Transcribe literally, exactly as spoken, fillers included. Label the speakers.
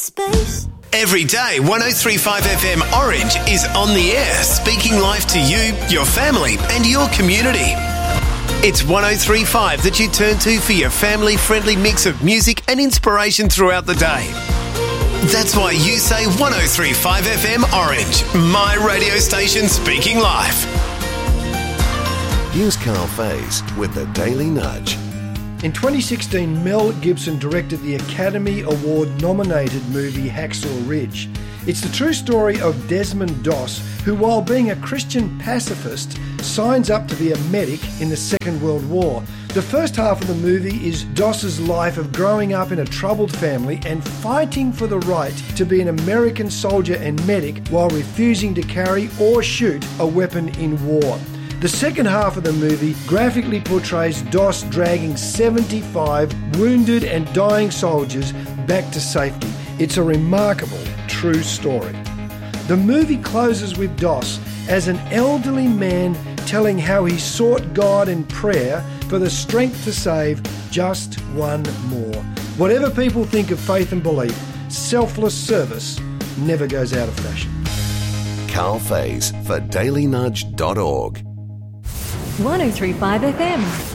Speaker 1: space.
Speaker 2: Every day, one oh three point five F M Orange is on the air, speaking life to you, your family and your community. It's one oh three point five that you turn to for your family-friendly mix of music and inspiration throughout the day. That's why you say one oh three point five F M Orange, my radio station speaking life.
Speaker 3: Here's Carl Faze with the Daily Nudge.
Speaker 4: In twenty sixteen, Mel Gibson directed the Academy Award-nominated movie Hacksaw Ridge. It's the true story of Desmond Doss, who, while being a Christian pacifist, signs up to be a medic in the Second World War. The first half of the movie is Doss's life of growing up in a troubled family and fighting for the right to be an American soldier and medic while refusing to carry or shoot a weapon in war. The second half of the movie graphically portrays Doss dragging seventy-five wounded and dying soldiers back to safety. It's a remarkable true story. The movie closes with Doss as an elderly man telling how he sought God in prayer for the strength to save just one more. Whatever people think of faith and belief, selfless service never goes out of fashion.
Speaker 3: Carl Faze for daily nudge dot org.
Speaker 1: one oh three point five F M.